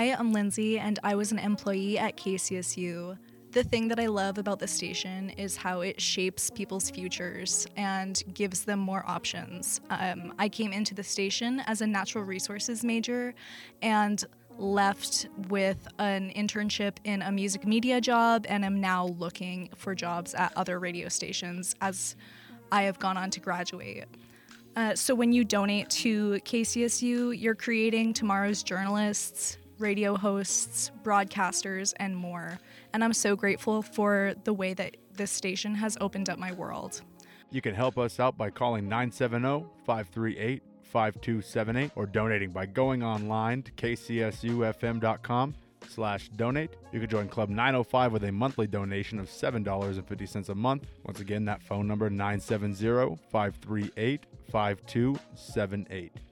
Hi, I'm Lindsay, and I was an employee at KCSU. The thing that I love about the station is how it shapes people's futures and gives them more options. I came into the station as a natural resources major and left with an internship in a music media job, and am now looking for jobs at other radio stations as I have gone on to graduate. So when you donate to KCSU, you're creating tomorrow's journalists, radio hosts, broadcasters, and more. And I'm so grateful for the way that this station has opened up my world. You can help us out by calling 970-538-5278 or donating by going online to kcsufm.com/donate. You can join Club 905 with a monthly donation of $7.50 a month. Once again, that phone number 970-538-5278.